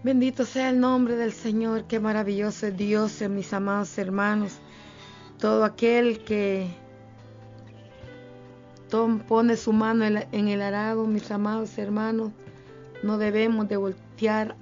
Bendito sea el nombre del Señor, qué maravilloso es Dios, mis amados hermanos. Todo aquel que pone su mano en el arado, mis amados hermanos, no debemos de voltear